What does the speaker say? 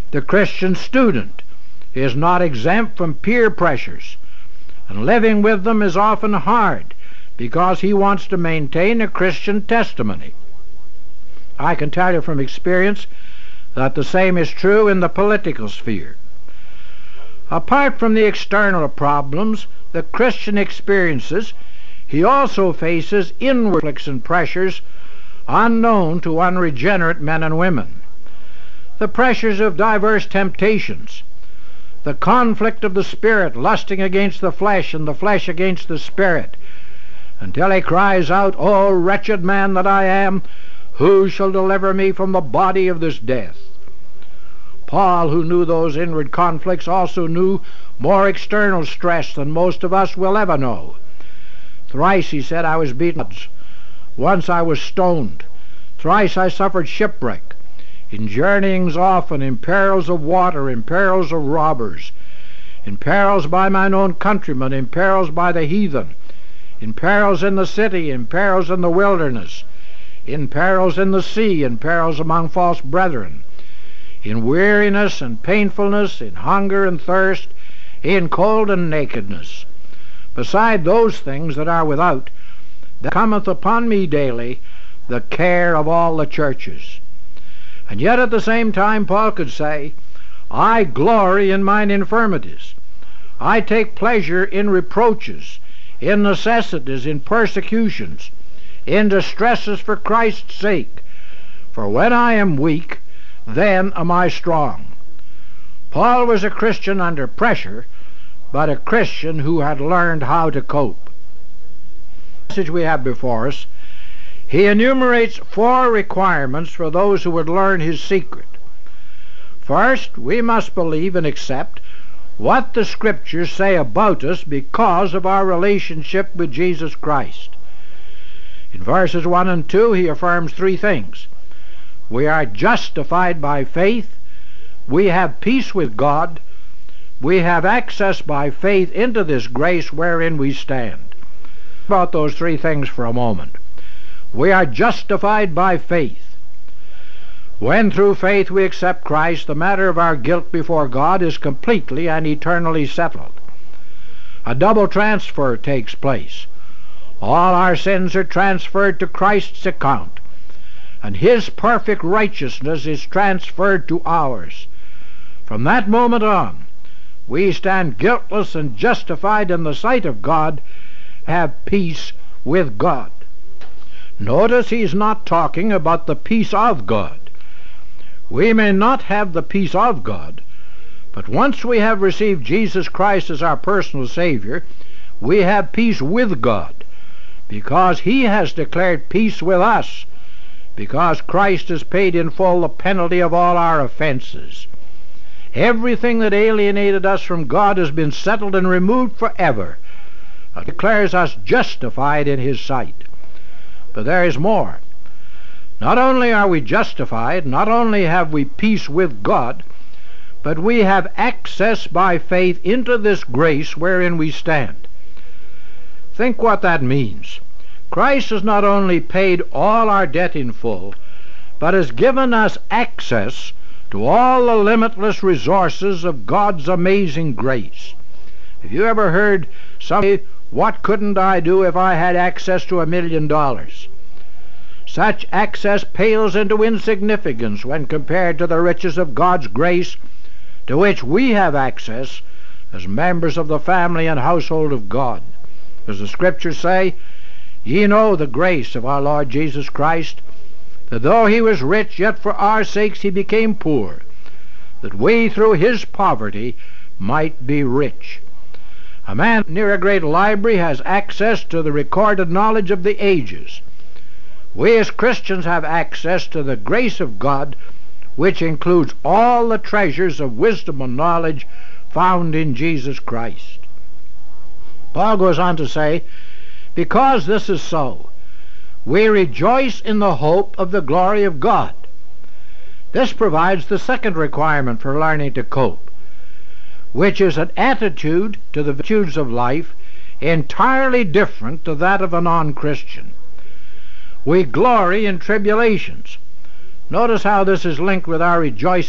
The Christian student is not exempt from peer pressures, and living with them is often hard because he wants to maintain a Christian testimony. I can tell you from experience that the same is true in the political sphere. Apart from the external problems the Christian experiences, he also faces inward conflicts and pressures unknown to unregenerate men and women. The pressures of diverse temptations, the conflict of the spirit lusting against the flesh and the flesh against the spirit, until he cries out, "O wretched man that I am, who shall deliver me from the body of this death?" Paul, who knew those inward conflicts, also knew more external stress than most of us will ever know. Thrice, he said, I was beaten. Once I was stoned. Thrice I suffered shipwreck. In journeyings often, in perils of water, in perils of robbers, in perils by mine own countrymen, in perils by the heathen, in perils in the city, in perils in the wilderness, in perils in the sea, in perils among false brethren, in weariness and painfulness, in hunger and thirst, in cold and nakedness. Beside those things that are without, there cometh upon me daily the care of all the churches. And yet at the same time Paul could say, I glory in mine infirmities. I take pleasure in reproaches, in necessities, in persecutions, in distresses for Christ's sake. For when I am weak, then am I strong. Paul was a Christian under pressure, but a Christian who had learned how to cope. The passage we have before us, he enumerates 4 requirements for those who would learn his secret. First, we must believe and accept what the Scriptures say about us because of our relationship with Jesus Christ. In verses 1 and 2, he affirms 3 things. We are justified by faith, we have peace with God, we have access by faith into this grace wherein we stand. About those 3 things for a moment. We are justified by faith. When through faith we accept Christ, the matter of our guilt before God is completely and eternally settled. A double transfer takes place. All our sins are transferred to Christ's account, and his perfect righteousness is transferred to ours. From that moment on, we stand guiltless and justified in the sight of God, have peace with God. Notice he's not talking about the peace of God. We may not have the peace of God, but once we have received Jesus Christ as our personal Savior, we have peace with God, because he has declared peace with us, because Christ has paid in full the penalty of all our offenses. Everything that alienated us from God has been settled and removed forever. It declares us justified in his sight. But there is more. Not only are we justified, not only have we peace with God, but we have access by faith into this grace wherein we stand. Think what that means. Christ has not only paid all our debt in full, but has given us access to all the limitless resources of God's amazing grace. Have you ever heard somebody, what couldn't I do if I had access to $1 million? Such access pales into insignificance when compared to the riches of God's grace to which we have access as members of the family and household of God. As the Scriptures say, ye know the grace of our Lord Jesus Christ, that though he was rich, yet for our sakes he became poor, that we through his poverty might be rich. A man near a great library has access to the recorded knowledge of the ages. We as Christians have access to the grace of God, which includes all the treasures of wisdom and knowledge found in Jesus Christ. Paul goes on to say, because this is so, we rejoice in the hope of the glory of God. This provides the second requirement for learning to cope, which is an attitude to the virtues of life entirely different to that of a non-Christian. We glory in tribulations. Notice how this is linked with our rejoicing